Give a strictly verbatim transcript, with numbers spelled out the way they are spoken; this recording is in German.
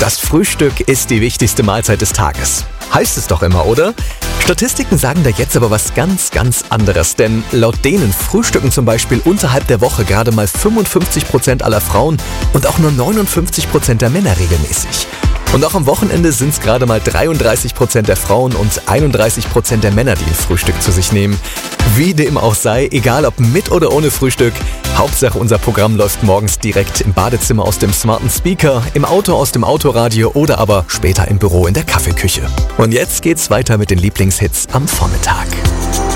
Das Frühstück ist die wichtigste Mahlzeit des Tages. Heißt es doch immer, oder? Statistiken sagen da jetzt aber was ganz, ganz anderes, denn laut denen frühstücken zum Beispiel unterhalb der Woche gerade mal fünfundfünfzig Prozent aller Frauen und auch nur neunundfünfzig Prozent der Männer regelmäßig. Und auch am Wochenende sind es gerade mal dreiunddreißig Prozent der Frauen und einunddreißig Prozent der Männer, die ein Frühstück zu sich nehmen. Wie dem auch sei, egal ob mit oder ohne Frühstück, Hauptsache unser Programm läuft morgens direkt im Badezimmer aus dem smarten Speaker, im Auto aus dem Autoradio oder aber später im Büro in der Kaffeeküche. Und jetzt geht's weiter mit den Lieblingshits am Vormittag.